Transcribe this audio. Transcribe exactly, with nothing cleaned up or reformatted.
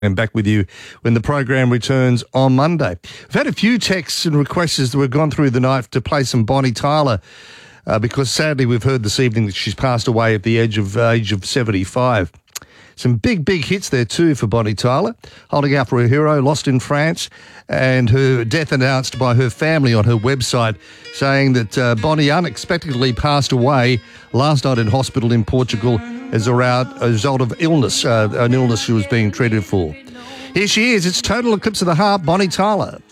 And back with you when the program returns on Monday. We've had a few texts and requests that we've gone through the night to play some Bonnie Tyler uh, because sadly we've heard this evening that she's passed away at the age of uh, age of seventy-five. Some big, big hits there too for Bonnie Tyler. Holding Out for Her Hero, Lost in France, and her death announced by her family on her website, saying that uh, Bonnie unexpectedly passed away last night in hospital in Portugal as a result of illness, uh, an illness she was being treated for. Here she is. It's Total Eclipse of the Heart, Bonnie Tyler.